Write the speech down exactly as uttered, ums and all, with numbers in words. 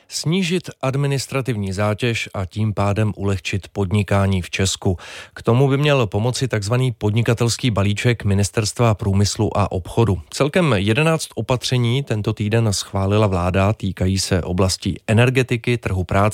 Snížit administrativní zátěž a tím pádem ulehčit podnikání v Česku. K tomu by měl pomoci takzvaný podnikatelský balíček Ministerstva průmyslu a obchodu. Celkem jedenáct opatření tento týden schválila vláda, týkají se oblastí energetiky, trhu práce,